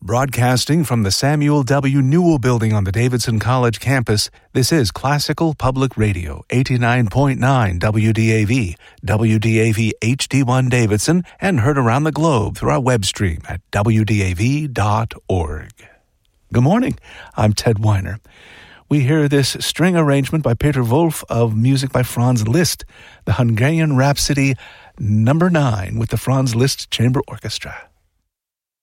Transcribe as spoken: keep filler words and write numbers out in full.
Broadcasting from the Samuel W. Newell Building on the Davidson College campus, this is Classical Public Radio, eighty-nine point nine W D A V, W D A V H D one Davidson, and heard around the globe through our web stream at W D A V dot org. Good morning, I'm Ted Weiner. We hear this string arrangement by Peter Wolf of music by Franz Liszt, the Hungarian Rhapsody number nine with the Franz Liszt Chamber Orchestra.